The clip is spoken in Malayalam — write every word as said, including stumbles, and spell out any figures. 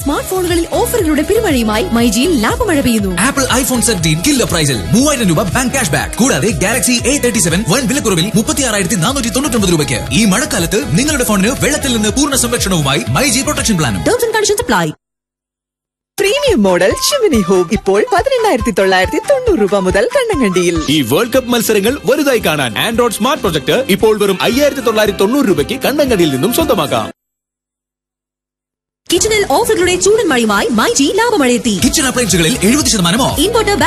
സ്മാർട്ട് ഫോണുകളിൽ ഓഫറുകളുടെ പെരുമഴയുമായി മൈജിയിൽ ലാഭമഴ പെയ്യുന്നു. ആപ്പിൾ ഐഫോൺ സെവൻറ്റീൻ കില്ലോ പ്രൈസിൽ മൂവായിരം രൂപ ബാങ്ക് ക്യാഷ് ബാക്ക്. കൂടാതെ ഗാലക്സി എ തേർട്ടി സെവൻ വൻ വിലക്കുറവിൽ മുപ്പത്തി ആറായിരത്തി നാനൂറ്റി തൊണ്ണൂറ്റി ഒമ്പത് രൂപയ്ക്ക്. ഈ മഴക്കാലത്ത് നിങ്ങളുടെ ഫോണിന് വെള്ളത്തിൽ നിന്ന് പൂർണ്ണ സംരക്ഷണവുമായി മൈജി പ്രൊട്ടക്ഷൻ പ്ലാനും. Terms and conditions apply. Premium model chimney home ഇപ്പോൾ പതിനെണ്ണായിരത്തി തൊള്ളായിരത്തി തൊണ്ണൂറ് രൂപ മുതൽ കണ്ണങ്കണ്ടിയിൽ. ഈ വേൾഡ് കപ്പ് മത്സരങ്ങൾ വലുതായി കാണാൻ ആൻഡ്രോയിഡ് സ്മാർട്ട് പ്രൊജക്ട് ഇപ്പോൾ വെറും അയ്യായിരത്തി തൊള്ളായിരത്തി തൊണ്ണൂറ് രൂപയ്ക്ക് കണ്ണങ്കണ്ടിയിൽ നിന്നും സ്വന്തമാക്കാം. കിച്ചണിൽ ഓഫറുകളുടെ ചൂടൻ മഴയുമായി മൈജി ലാഭമഴയെത്തി. കിച്ചൺ അപ്ലയൻസുകളിൽ എഴുപത് ശതമാനം ഓഫ്. ഇൻവെർട്ടർ